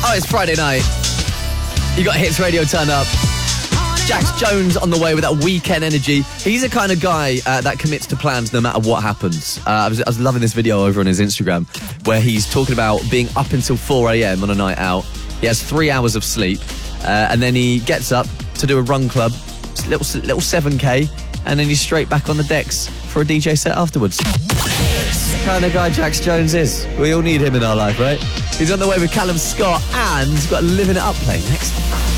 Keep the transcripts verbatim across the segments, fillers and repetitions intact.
Oh, it's Friday night. You got Hits Radio turn up. Jax Jones on the way with that weekend energy. He's the kind of guy uh, that commits to plans no matter what happens. Uh, I, was, I was loving this video over on his Instagram where he's talking about being up until four a.m. on a night out. He has three hours of sleep uh, and then he gets up to do a run club, little, little seven K, and then he's straight back on the decks for a D J set afterwards. The kind of guy Jax Jones is. We all need him in our life, right? He's on the way with Callum Scott and he's got Living It Up playing next.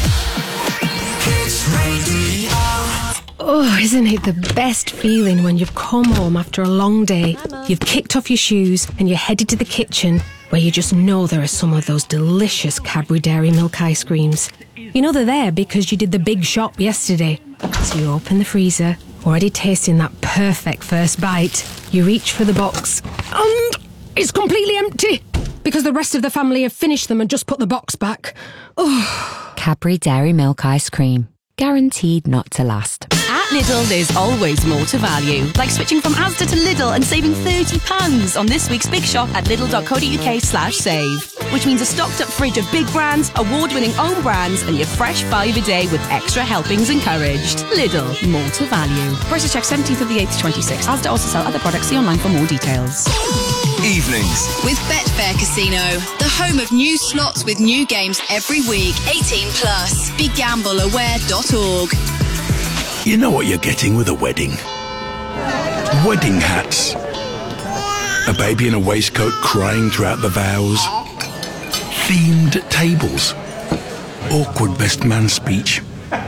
Oh, isn't it the best feeling when you've come home after a long day, you've kicked off your shoes and you're headed to the kitchen where you just know there are some of those delicious Cadbury Dairy Milk ice creams. You know they're there because you did the big shop yesterday. So you open the freezer, already tasting that perfect first bite. You reach for the box and it's completely empty because the rest of the family have finished them and just put the box back. Oh. Cadbury Dairy Milk Ice Cream. Guaranteed not to last. At Lidl, there's always more to value. Like switching from Asda to Lidl and saving thirty pounds on this week's big shop at lidl.co.uk slash save. Which means a stocked up fridge of big brands, award-winning own brands, and your fresh five a day with extra helpings encouraged. Lidl, more to value. Prices check seventeenth of the eighth to twenty-sixth. Asda also sell other products. See online for more details. Evenings with Betfair Casino, the home of new slots with new games every week. eighteen plus. Be gamble aware dot org. You know what you're getting with a wedding? Wedding hats. A baby in a waistcoat crying throughout the vows. Themed tables. Awkward best man speech.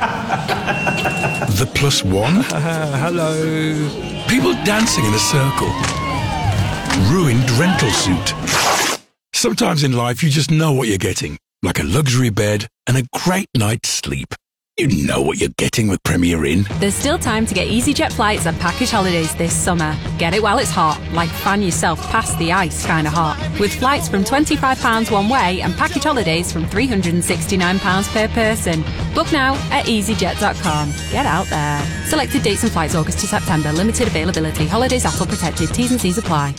The plus one. Uh, hello. People dancing in a circle. Ruined rental suit. Sometimes in life you just know what you're getting, like a luxury bed and a great night's sleep. You know what you're getting with Premier Inn. There's still time to get EasyJet flights and package holidays this summer. Get it while it's hot, like fan yourself past the ice kind of hot. With flights from twenty-five pounds one way and package holidays from three hundred sixty-nine pounds per person. Book now at easyjet dot com. Get out there. Selected dates and flights August to September. Limited availability. Holidays A T L protected. T's and C's apply.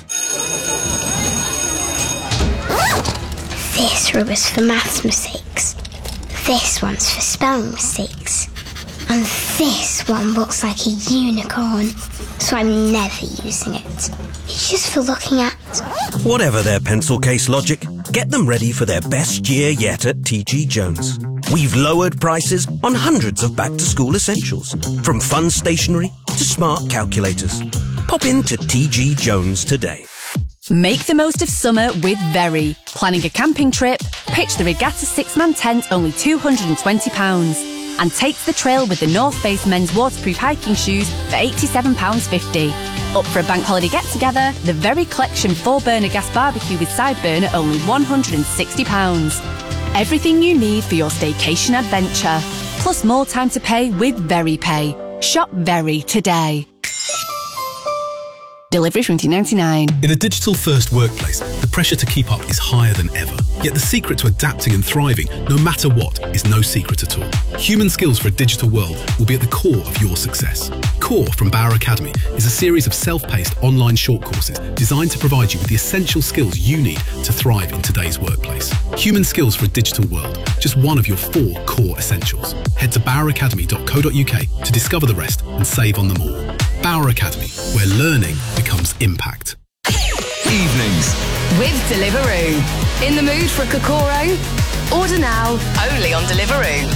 This rubber's for maths mistakes. This one's for spelling mistakes. And this one looks like a unicorn, so I'm never using it. It's just for looking at. Whatever their pencil case logic, get them ready for their best year yet at T G Jones. We've lowered prices on hundreds of back-to-school essentials, from fun stationery to smart calculators. Pop into T G Jones today. Make the most of summer with Very. Planning a camping trip? Pitch the Regatta six-man tent, only two hundred twenty pounds. And take the trail with the North Face men's waterproof hiking shoes for eighty-seven pounds fifty. Up for a bank holiday get-together? The Very Collection four-burner gas barbecue with side burner, only one hundred sixty pounds. Everything you need for your staycation adventure. Plus more time to pay with Very Pay. Shop Very today. Delivery from two ninety-nine. In a digital-first workplace, the pressure to keep up is higher than ever. Yet the secret to adapting and thriving, no matter what, is no secret at all. Human skills for a digital world will be at the core of your success. Core from Bauer Academy is a series of self-paced online short courses designed to provide you with the essential skills you need to thrive in today's workplace. Human skills for a digital world, just one of your four core essentials. Head to bauer academy dot co dot uk to discover the rest and save on them all. Bauer Academy, where learning becomes impact. Evenings with Deliveroo. In the mood for a Kokoro? Order now, only on Deliveroo.